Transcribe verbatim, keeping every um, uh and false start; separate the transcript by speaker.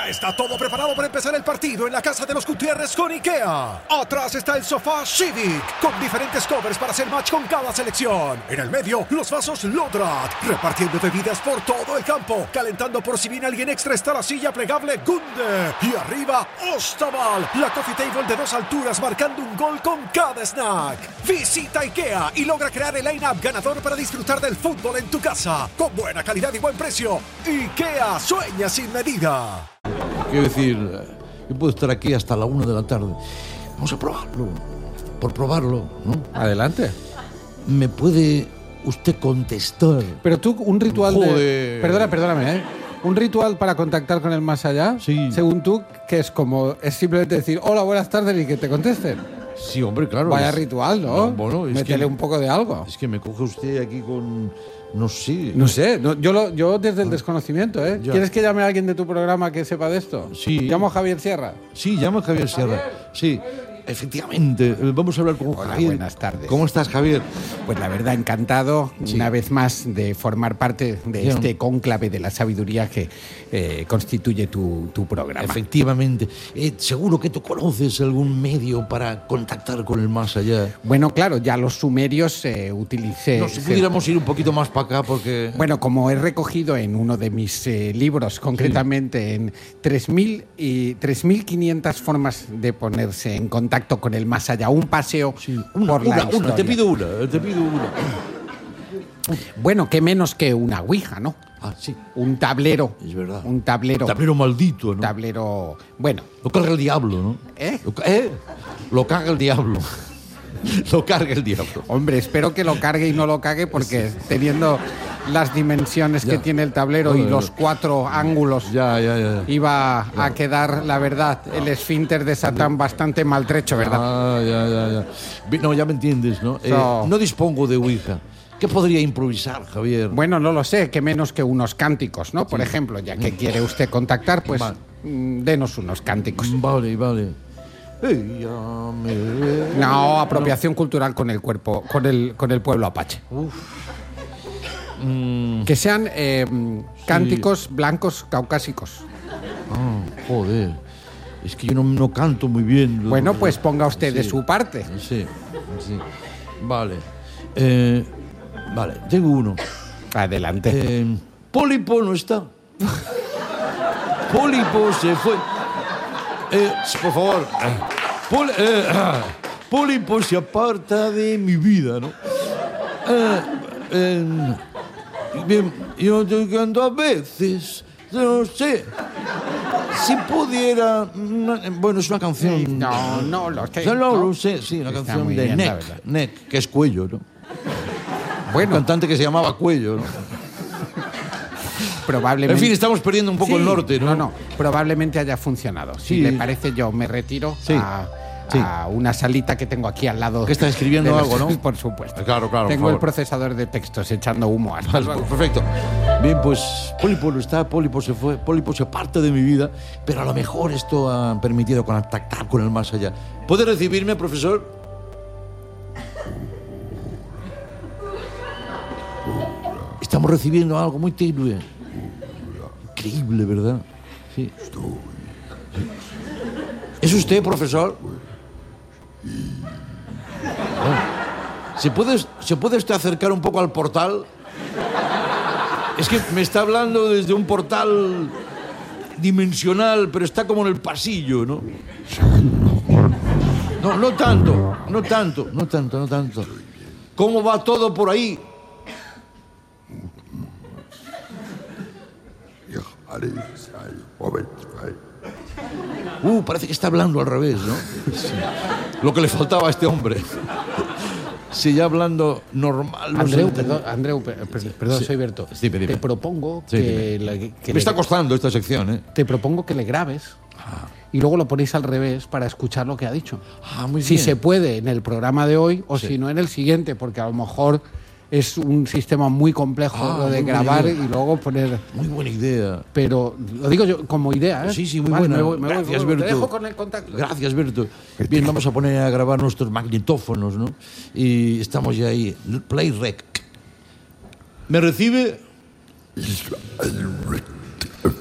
Speaker 1: Ya está todo preparado para empezar el partido en la casa de los Gutiérrez con IKEA. Atrás está el sofá Civic, con diferentes covers para hacer match con cada selección. En el medio, los vasos Lodrat, repartiendo bebidas por todo el campo. Calentando por si viene alguien extra está la silla plegable Gunde. Y arriba, Ostaval, la coffee table de dos alturas marcando un gol con cada snack. Visita IKEA y logra crear el line-up ganador para disfrutar del fútbol en tu casa. Con buena calidad y buen precio. IKEA, sueña sin medida.
Speaker 2: Quiero decir, yo puedo estar aquí hasta la una de la tarde. Vamos a probarlo. Por probarlo, ¿no?
Speaker 3: Adelante.
Speaker 2: ¿Me puede usted contestar?
Speaker 3: Pero tú, un ritual
Speaker 2: Joder.
Speaker 3: de... Perdona, perdóname, ¿eh? Un ritual para contactar con el más allá,
Speaker 2: sí.
Speaker 3: Según tú, que es como... Es simplemente decir, hola, buenas tardes, y que te contesten.
Speaker 2: Sí, hombre, claro.
Speaker 3: Vaya
Speaker 2: es...
Speaker 3: ritual, ¿no?
Speaker 2: no bueno, es
Speaker 3: Métele
Speaker 2: que...
Speaker 3: un poco de algo.
Speaker 2: Es que me coge usted aquí con... No sé.
Speaker 3: No sé, no, yo, lo, yo desde el desconocimiento, ¿eh?
Speaker 2: Ya.
Speaker 3: ¿Quieres que llame a alguien de tu programa que sepa de esto?
Speaker 2: Sí.
Speaker 3: ¿Llamo a Javier Sierra?
Speaker 2: Sí, llamo a Javier Sierra. Sí, efectivamente. Vamos a hablar con
Speaker 3: Hola,
Speaker 2: Javier.
Speaker 3: buenas tardes.
Speaker 2: ¿Cómo estás, Javier?
Speaker 3: Pues la verdad, encantado
Speaker 2: Sí.
Speaker 3: una vez más de formar parte de
Speaker 2: Ya.
Speaker 3: este cónclave de la sabiduría que eh, constituye tu, tu programa.
Speaker 2: Efectivamente. Eh, seguro que tú conoces algún medio para contactar con el más allá.
Speaker 3: Bueno, claro, ya los sumerios eh, utilicé...
Speaker 2: No, si
Speaker 3: se-
Speaker 2: pudiéramos ir un poquito más para acá porque...
Speaker 3: Bueno, como he recogido en uno de mis eh, libros, concretamente en tres mil y tres mil quinientas formas de ponerse en contacto con el más allá, un paseo
Speaker 2: Sí, una,
Speaker 3: por la
Speaker 2: una,
Speaker 3: historia.
Speaker 2: una, te pido una, te pido una.
Speaker 3: Bueno, qué menos que una ouija, ¿no?
Speaker 2: Ah, sí.
Speaker 3: Un tablero.
Speaker 2: Es verdad.
Speaker 3: Un tablero.
Speaker 2: Tablero maldito, ¿no?
Speaker 3: Tablero. Bueno.
Speaker 2: Lo carga el diablo, ¿no?
Speaker 3: ¿Eh?
Speaker 2: Lo, ca- ¿eh? Lo carga el diablo. Lo carga el diablo.
Speaker 3: Hombre, espero que lo cargue y no lo cague, porque teniendo las dimensiones
Speaker 2: Ya.
Speaker 3: que tiene el tablero y
Speaker 2: Joder.
Speaker 3: los cuatro ángulos,
Speaker 2: Ya, ya, ya.
Speaker 3: iba a quedar, la verdad, el esfínter de Satán bastante maltrecho, ¿verdad?
Speaker 2: Ah, ya, ya, ya. Vi- No, ya me entiendes, ¿no? Eh,
Speaker 3: So-
Speaker 2: no dispongo de Ouija. ¿Qué podría improvisar, Javier?
Speaker 3: Bueno, no lo sé, que menos que unos cánticos, ¿no? Por ejemplo, ya que quiere usted contactar, pues
Speaker 2: Vale.
Speaker 3: mm, denos unos cánticos.
Speaker 2: Vale, vale. Ella me-
Speaker 3: No, apropiación cultural con el cuerpo, con el, con el pueblo apache.
Speaker 2: Mm,
Speaker 3: Que sean eh, cánticos blancos caucásicos.
Speaker 2: ah, joder. Es que yo no, no canto muy bien.
Speaker 3: Bueno, pues ponga usted de
Speaker 2: Sí.
Speaker 3: su parte.
Speaker 2: Sí, sí. Vale. Eh, vale, tengo uno.
Speaker 3: Adelante.
Speaker 2: Eh, Pólipo no está. Pólipo se fue. Eh, por favor. Pol- eh, ah, Pólipo se aparta de mi vida, ¿no? Eh, eh, bien, yo estoy cantando a veces. No sé. Si pudiera. mm, Bueno, es una canción.
Speaker 3: No, no lo sé.
Speaker 2: No, no,
Speaker 3: ¿no?
Speaker 2: lo sé, sí, una
Speaker 3: Está
Speaker 2: canción
Speaker 3: muy
Speaker 2: de
Speaker 3: bien, la
Speaker 2: Neck,
Speaker 3: verdad.
Speaker 2: Neck, que es Cuello, ¿no? Un
Speaker 3: Bueno,
Speaker 2: cantante que se llamaba Cuello, ¿no?
Speaker 3: probablemente.
Speaker 2: En fin, estamos perdiendo un poco
Speaker 3: Sí,
Speaker 2: el norte, ¿no?
Speaker 3: No, no, probablemente haya funcionado. Si
Speaker 2: Sí.
Speaker 3: le parece, yo me retiro
Speaker 2: Sí.
Speaker 3: a,
Speaker 2: Sí.
Speaker 3: a una salita que tengo aquí al lado.
Speaker 2: Que está escribiendo
Speaker 3: de los-
Speaker 2: algo, ¿no?
Speaker 3: Por supuesto.
Speaker 2: Claro, claro,
Speaker 3: Tengo
Speaker 2: por
Speaker 3: el
Speaker 2: favor.
Speaker 3: procesador de textos echando humo. Hasta
Speaker 2: Vale,
Speaker 3: luego.
Speaker 2: perfecto. Bien, pues Pólipo no está, Pólipo se fue, Pólipo se parte de mi vida, pero a lo mejor esto ha permitido contactar con el más allá. ¿Puede recibirme, profesor? Estamos recibiendo algo muy tenue. Increíble, ¿verdad? Sí. ¿Es usted, profesor? Oh. ¿Se puede, ¿Se puede usted acercar un poco al portal? Es que me está hablando desde un portal dimensional, pero está como en el pasillo, ¿no? No, no tanto, no tanto, no tanto, no tanto. ¿Cómo va todo por ahí? Uh, parece que está hablando al revés, ¿no? Sí. Lo que le faltaba a este hombre. Sí, ya hablando normal. no
Speaker 3: Andreu,
Speaker 2: sé.
Speaker 3: perdón, Andreu, per- per- perdón,
Speaker 2: Sí.
Speaker 3: soy Berto.
Speaker 2: Sí, dime, dime.
Speaker 3: Te propongo
Speaker 2: Sí,
Speaker 3: que,
Speaker 2: dime.
Speaker 3: la- que
Speaker 2: Me
Speaker 3: le-
Speaker 2: está costando esta sección, ¿eh?
Speaker 3: te propongo que le grabes y luego lo ponéis al revés para escuchar lo que ha dicho.
Speaker 2: Ah, muy
Speaker 3: Si
Speaker 2: bien.
Speaker 3: se puede en el programa de hoy o
Speaker 2: Sí.
Speaker 3: si no en el siguiente, porque a lo mejor es un sistema muy complejo
Speaker 2: Ah,
Speaker 3: lo de
Speaker 2: muy buena
Speaker 3: grabar
Speaker 2: idea.
Speaker 3: y luego poner.
Speaker 2: Muy buena idea.
Speaker 3: Pero lo digo yo como idea, ¿eh?
Speaker 2: Sí, sí, muy
Speaker 3: Vale,
Speaker 2: buena.
Speaker 3: me voy- me voy-
Speaker 2: Gracias,
Speaker 3: te
Speaker 2: Berto.
Speaker 3: dejo con el contacto.
Speaker 2: Gracias, Berto. Bien, vamos a poner a grabar nuestros magnetófonos, ¿no? Y estamos ya ahí. Play rec. ¿Me recibe?